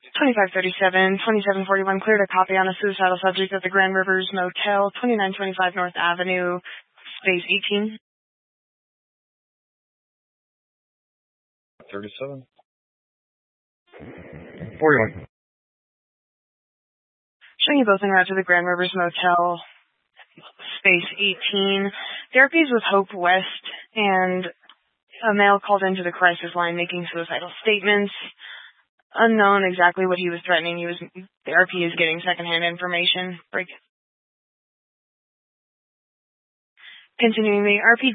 2537, 2741, cleared a copy on a suicidal subject at the Grand Rivers Motel, 2925 North Avenue, space 18. 37. 41. Showing you both en route to the Grand Rivers Motel, space 18. Therapies with Hope West, and a male called into the crisis line making suicidal statements. Unknown exactly what he was threatening. Therapy is getting secondhand information. Break. Continuing the RP